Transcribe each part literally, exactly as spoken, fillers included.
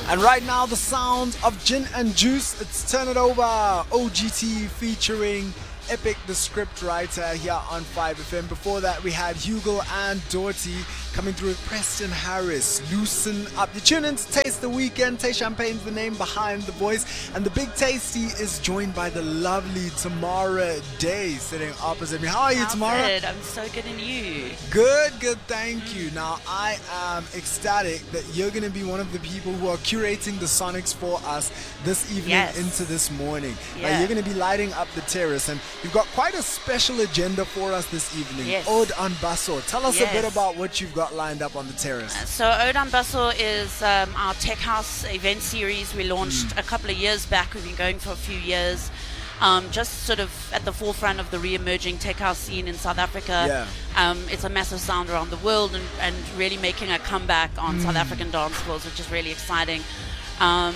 And right now, the sound of Gin and Juice. It's Turn It Over, O G T featuring Epic, the script writer, here on five F M. Before that, we had Hugo and Doherty coming through with Preston Harris, Loosen Up. You tune in to Taste the Weekend. Tay Champagne's the name behind the voice. And the Big Tasty is joined by the lovely Tamara Day sitting opposite me. How are you, How's Tamara? it? I'm so good, and you? Good, good, thank you. Now, I am ecstatic that you're going to be one of the people who are curating the Sonics for us this evening Yes. into this morning. Now, Yeah. you're going to be lighting up the terrace, and you've got quite a special agenda for us this evening. Yes. Ode en Basso. Tell us a bit Yes. about what you've got lined up on the terrace. So Ode en Basso is um, our tech house event series we launched Mm. a couple of years back. We've been going for a few years. Um, just sort of at the forefront of the re-emerging tech house scene in South Africa. Yeah. Um, it's a massive sound around the world, and, and really making a comeback on Mm. South African dance floors, which is really exciting. Um,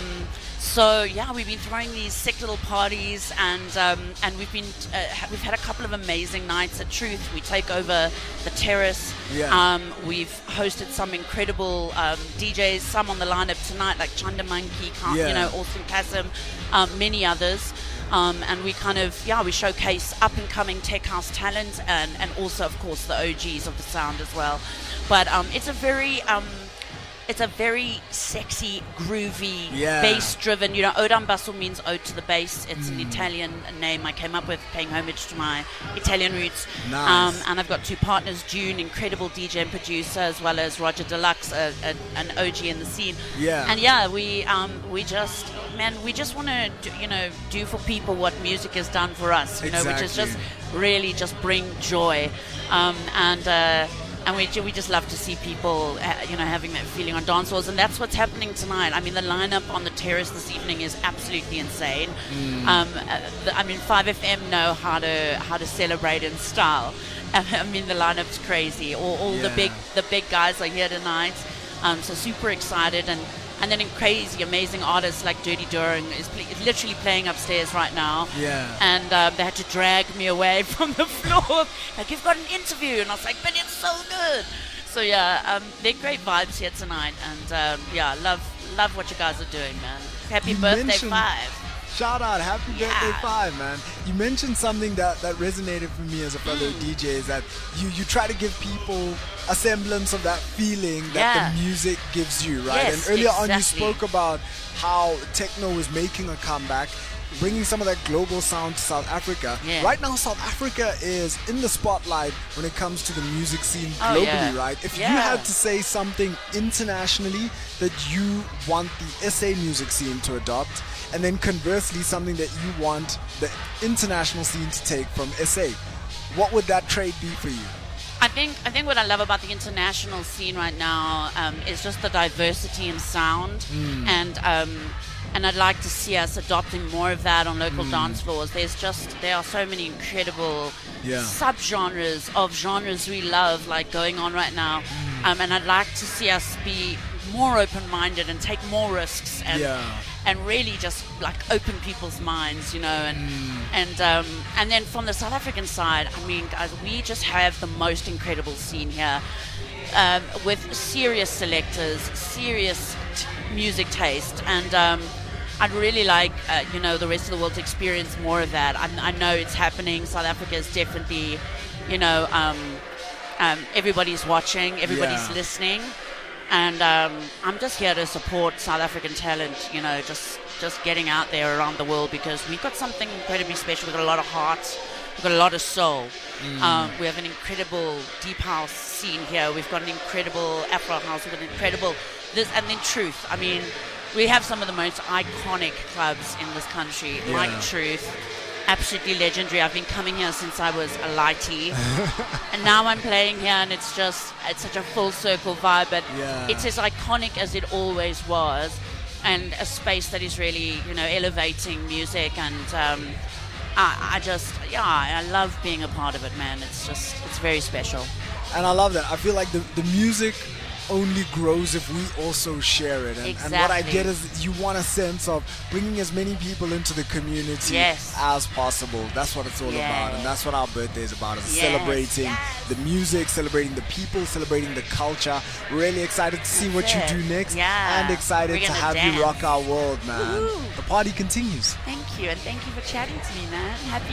so yeah, we've been throwing these sick little parties, and um, and we've been uh, ha- we've had a couple of amazing nights at Truth. We take over the terrace. Yeah. Um, we've hosted some incredible um, D Js, some on the lineup tonight, like Chanda Monkey, Ka- Yeah. you know, Austin Kasim, um, many others. Um, and we kind of, yeah, we showcase up-and-coming tech house talent, and, and also, of course, the O Gs of the sound as well. But um, it's a very... Um, It's a very sexy, groovy, Yeah. bass-driven. You know, Ode en Basso means ode to the bass. It's Mm. an Italian name I came up with, paying homage to my Italian roots. Nice. Um, and I've got two partners, June, incredible D J and producer, as well as Roger Deluxe, a, a, an O G in the scene. Yeah. And yeah, we um, we just, man, we just want to, you know, do for people what music has done for us. You know, which is just Exactly. really just bring joy. Um, and. Uh, And we, ju- we just love to see people, uh, you know, having that feeling on dance floors, and that's what's happening tonight. I mean, the lineup on the terrace this evening is absolutely insane. Mm. Um, uh, the, I mean, five F M know how to how to celebrate in style. I mean, the lineup's crazy. All, all the Yeah. big the big guys are here tonight, um, so super excited, and. And then in crazy, amazing artists like Dirty During is, ple- is literally playing upstairs right now. Yeah. And um, they had to drag me away from the floor. Like, you've got an interview. And I was like, but it's so good. So, yeah, um, they're great vibes here tonight. And, um, yeah, love love what you guys are doing, man. Happy You birthday, mentioned- Five. Shout out, happy Yeah. birthday five, man. You mentioned something that, that resonated for me as a fellow Mm. D J, is that you, you try to give people a semblance of that feeling that Yeah. the music gives you, right? Yes, and earlier on you exactly. spoke about how techno is making a comeback, bringing some of that global sound to South Africa. Yeah. Right now, South Africa is in the spotlight when it comes to the music scene Oh, globally, yeah. right? If you Yeah. had to say something internationally that you want the S A music scene to adopt, and then conversely something that you want the international scene to take from S A, what would that trade be for you? I think I think what I love about the international scene right now um, is just the diversity in sound, Mm. and um, and I'd like to see us adopting more of that on local Mm. dance floors. There's just there are so many incredible Yeah. subgenres of genres we love, like going on right now, Mm. um, and I'd like to see us be more open-minded and take more risks, and Yeah. and really just like open people's minds, you know, and Mm. and um, and then from the South African side, I mean, guys, we just have the most incredible scene here, um, with serious selectors, serious t- music taste, and um, I'd really like, uh, you know, the rest of the world to experience more of that. I, I know it's happening. South Africa is definitely, you know, um, um, everybody's watching, everybody's Yeah. listening. And um, I'm just here to support South African talent, you know, just just getting out there around the world, because we've got something incredibly special. We've got a lot of heart, we've got a lot of soul. Mm. Um, we have an incredible deep house scene here. We've got an incredible Afro house. We've got an incredible this, and then Truth. I mean, we have some of the most iconic clubs in this country, Yeah. like Truth. Absolutely legendary. I've been coming here since I was a lightie, and now I'm playing here, and it's just it's such a full circle vibe. But Yeah. it's as iconic as it always was, and a space that is really, you know, elevating music. And um, I, I just, yeah, I love being a part of it, man. It's just, it's very special. And I love that. I feel like the, the music only grows if we also share it. And, Exactly. and what I get is you want a sense of bringing as many people into the community Yes. as possible. That's what it's all Yeah. about, and that's what our birthday is about. Is Yes. celebrating Yes. the music, celebrating the people, celebrating the culture. Really excited to see what That's you it. do next, Yeah. and excited We're to gonna have dance. you rock our world, man. Woo-hoo. The party continues. Thank you, and thank you for chatting to me, man. Happy